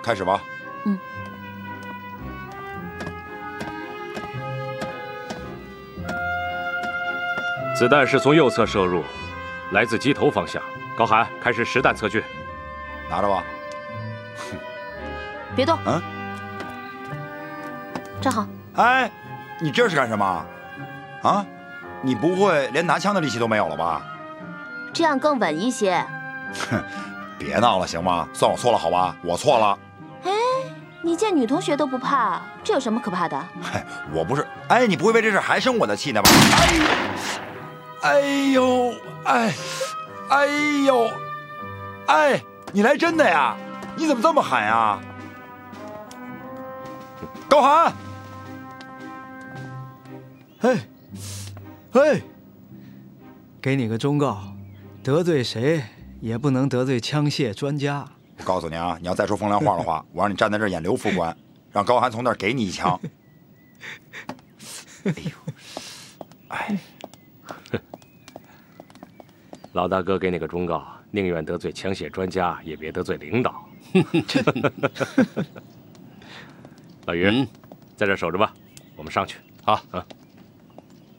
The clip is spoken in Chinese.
开始吧。 嗯。 子弹是从右侧射入，来自机头方向。高寒，开始实弹测距。 拿着吧。 别动。 嗯。 站好。 哎，你这是干什么？啊？你不会连拿枪的力气都没有了吧？ 这样更稳一些。 哼，别闹了，行吗？算我错了，好吧？我错了。 哎，你见女同学都不怕，这有什么可怕的？ 嘿，我不是。哎，你不会为这事还生我的气呢吧？哎呦，哎呦，哎，你来真的呀？你怎么这么狠呀？高寒， 嘿，给你个忠告，得罪谁也不能得罪枪械专家。 我告诉你啊，你要再说风凉话的话，我让你站在这儿演刘副官，让高寒从那儿给你一枪。哎呦，哎。 老大哥给你个忠告，宁愿得罪枪械专家，也别得罪领导。老于，在这守着吧，我们上去。 好。